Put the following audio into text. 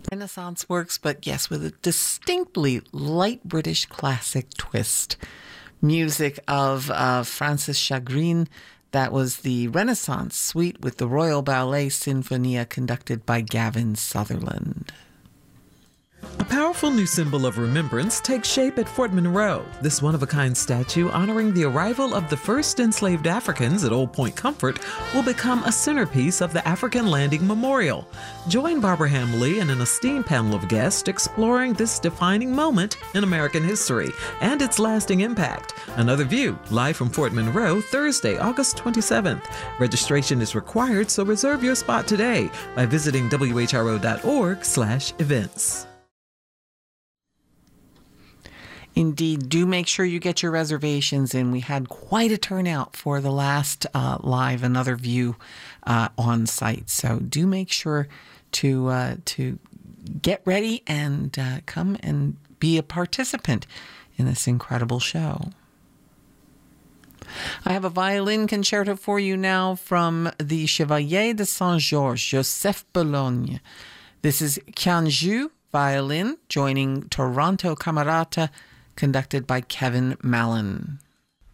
Renaissance works, but yes, with a distinctly light British classic twist. Music of Francis Chagrin. That was the Renaissance Suite with the Royal Ballet Sinfonia conducted by Gavin Sutherland. A powerful new symbol of remembrance takes shape at Fort Monroe. This one-of-a-kind statue honoring the arrival of the first enslaved Africans at Old Point Comfort will become a centerpiece of the African Landing Memorial. Join Barbara Hamley and an esteemed panel of guests exploring this defining moment in American history and its lasting impact. Another View, live from Fort Monroe, Thursday, August 27th. Registration is required, so reserve your spot today by visiting whro.org/events. Indeed, do make sure you get your reservations in. We had quite a turnout for the last live Another View on site. So do make sure to get ready and come and be a participant in this incredible show. I have a violin concerto for you now from the Chevalier de Saint-Georges, Joseph Bologne. This is Qianzhu violin, joining Toronto Camerata, conducted by Kevin Mallon.